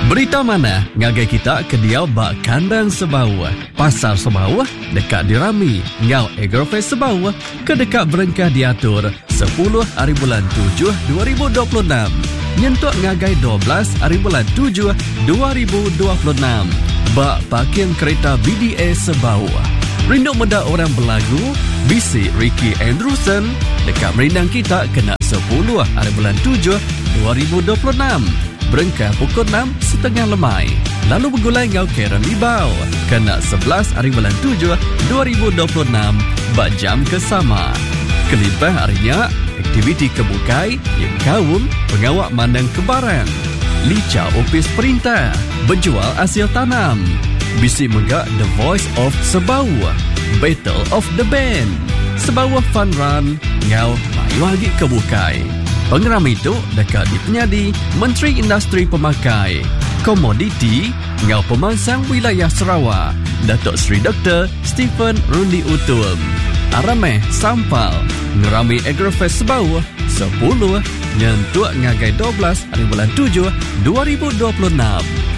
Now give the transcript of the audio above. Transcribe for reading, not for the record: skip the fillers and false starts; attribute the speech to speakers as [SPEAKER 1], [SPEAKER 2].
[SPEAKER 1] Berita mana ngagai kita ke dia bak kandang Sebau. Pasar Sebau dekat dirami. Ngau Agrofest Sebau ke dekat berengkah diatur 10 hari bulan 7 2026. Nyentuk ngagai 12 hari bulan 7 2026. Bak parking kereta BDA Sebau. Rindu menda orang berlagu, bisi Ricky Andrewson dekat merindang kita kena 10 hari bulan 7 2026. Berengkah pukul 6.30 lemai. Lalu bergulai ngau Karen Libau. Kena 11 hari bulan 7 2026. Bak jam kesama. Kelibah harinya, aktiviti kebukai yang kaum pengawak mandang kebaran. Lica ofis perintah. Berjual hasil tanam. Bisi megak The Voice of Sebau. Battle of the Band. Sebau Fun Run. Ngau mayu lagi kebukai. Pengeram itu dekat di penyadi Menteri Industri Pemakai Komoditi Ngau Pemangsang Wilayah Sarawak Datuk Seri Dr. Stephen Rundi Utum. Arameh Sampal Ngerami Agrofest Sebau 10 nyentuk ngagai 12 hari bulan 7 2026.